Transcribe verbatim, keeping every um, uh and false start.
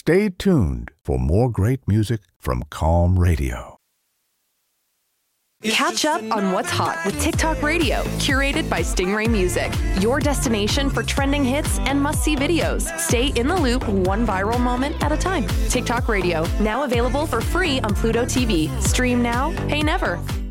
Stay tuned for more great music from Calm Radio. Catch up on what's hot with TikTok Radio, curated by Stingray Music, your destination for trending hits and must-see videos. Stay in the loop, one viral moment at a time. TikTok Radio, now available for free on Pluto T V. Stream now, pay never.